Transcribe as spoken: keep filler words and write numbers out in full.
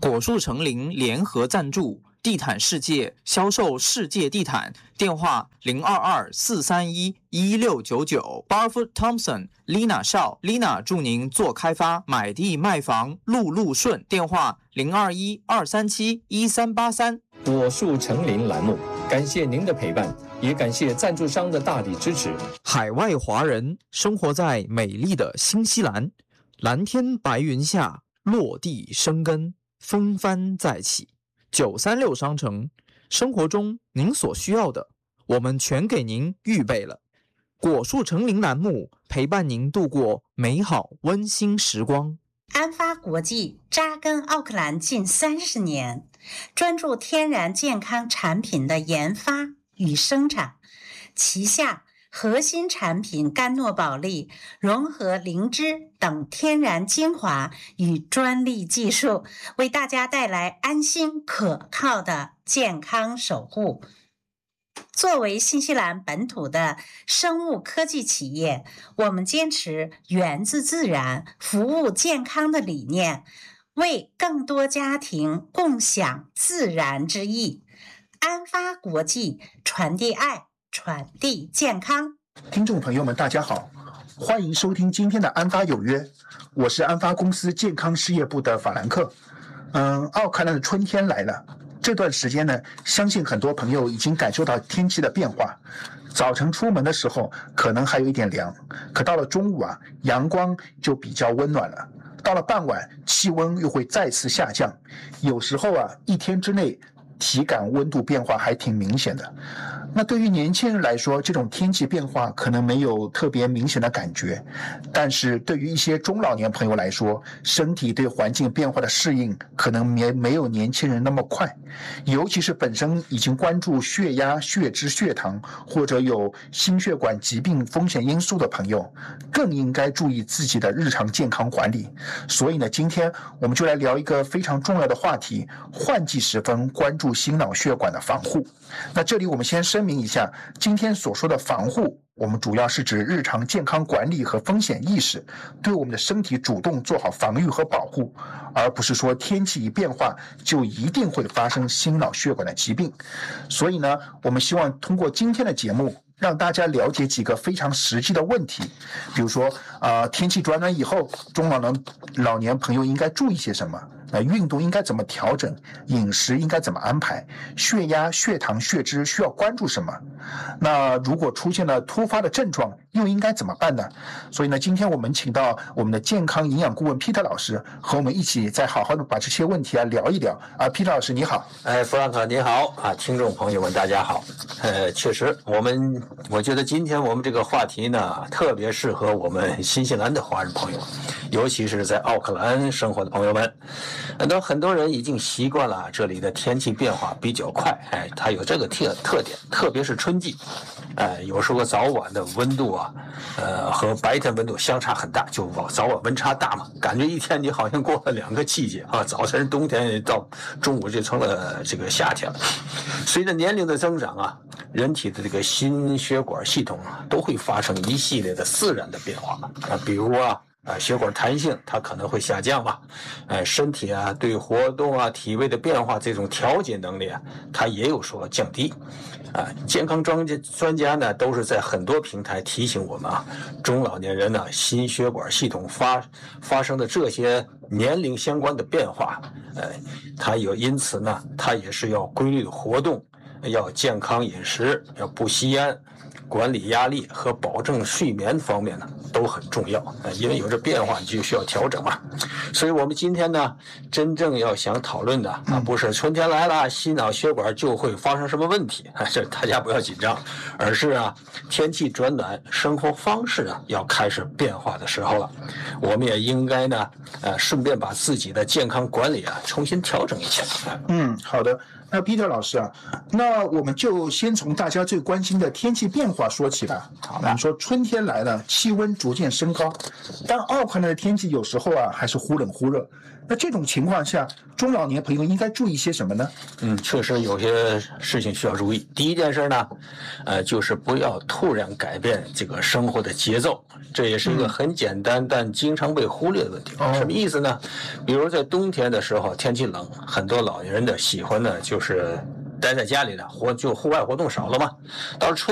果树成林联合赞助，地毯世界销售世界地毯，电话零二二四三一一六九九。Barfoot Thompson Lina 少 Lina 祝您做开发买地卖房路路顺，电话零二一二三七一三八三。 果树成林栏目，感谢您的陪伴，也感谢赞助商的大力支持。 海外华人生活在美丽的新西兰，蓝天白云下落地生根，风帆再起。九三六商城，生活中您所需要的，我们全给您预备了。果树成林栏目陪伴您度过美好温馨时光。 安发国际扎根奥克兰近三十年，专注天然健康产品的研发与生产，旗下核心产品甘诺宝利融合灵芝等天然精华与专利技术，为大家带来安心可靠的健康守护。作为新西兰本土的生物科技企业，我们坚持源自自然、服务健康的理念，为更多家庭共享自然之意。安发国际，传递爱，传递健康。 听众朋友们，大家好，欢迎收听今天的安发有约，我是安发公司健康事业部的法兰克。嗯，奥克兰的春天来了。这段时间呢，相信很多朋友已经感受到天气的变化。早晨出门的时候可能还有一点凉，可到了中午啊，阳光就比较温暖了。到了傍晚，气温又会再次下降。有时候啊，一天之内体感温度变化还挺明显的。那对于年轻人来说，这种天气变化可能没有特别明显的感觉，但是对于一些中老年朋友来说，身体对环境变化的适应可能没没有年轻人那么快，尤其是本身已经关注血压、血脂、血糖或者有心血管疾病风险因素的朋友，更应该注意自己的日常健康管理。所以呢，今天我们就来聊一个非常重要的话题：换季时分关注心脑血管的防护。那这里我们先声明一下，今天所说的防护，我们主要是指日常健康管理和风险意识，对我们的身体主动做好防御和保护，而不是说天气一变化就一定会发生心脑血管的疾病。所以呢，我们希望通过今天的节目，让大家了解几个非常实际的问题，比如说，呃，天气转暖以后，中老年老年朋友应该注意些什么？那运动应该怎么调整？饮食应该怎么安排？血压、血糖、血脂需要关注什么？那如果出现了突发的症状，又应该怎么办呢？所以呢，今天我们请到我们的健康营养顾问 Peter 老师，和我们一起再好好的把这些问题啊聊一聊啊。Peter 老师你好。 哎，弗兰克你好啊，听众朋友们大家好。呃，确实，我们我觉得今天我们这个话题呢，特别适合我们新西兰的华人朋友，尤其是在奥克兰生活的朋友们。很多很多人已经习惯了这里的天气变化比较快，哎，它有这个特特点，特别是春季，哎，有时候早晚的温度啊，呃，和白天温度相差很大，就早晚温差大嘛，感觉一天你好像过了两个季节啊，早晨冬天到中午就成了这个夏天了。随着年龄的增长啊，人体的这个心血管系统啊，都会发生一系列的自然的变化啊，比如啊。啊，血管弹性它可能会下降嘛，呃，身体啊对活动啊、体位的变化这种调节能力啊，它也有所降低。啊，健康专家专家呢都是在很多平台提醒我们啊，中老年人呢心血管系统发发生的这些年龄相关的变化，呃，它有因此呢，它也是要规律的活动，要健康饮食，要不吸烟。管理压力和保证睡眠方面呢都很重要，因为有这变化你就需要调整嘛。所以我们今天呢真正要想讨论的啊，不是春天来了心脑血管就会发生什么问题，这大家不要紧张，而是啊天气转暖，生活方式啊要开始变化的时候了。我们也应该呢呃顺便把自己的健康管理啊重新调整一下。 嗯，好的。 那 Peter 老师啊，那我们就先从大家最关心的天气变化说起吧。 好我们说春天来了，气温逐渐升高，但奥克兰的天气有时候啊还是忽冷忽热。那这种情况下，中老年朋友应该注意些什么呢？ 嗯，确实有些事情需要注意。第一件事呢，呃，就是不要突然改变这个生活的节奏，这也是一个很简单但经常被忽略的问题。 哦什么意思呢？比如在冬天的时候，天气冷，很多老年人的喜欢呢就是待在家里的活，就户外活动少了嘛。到了春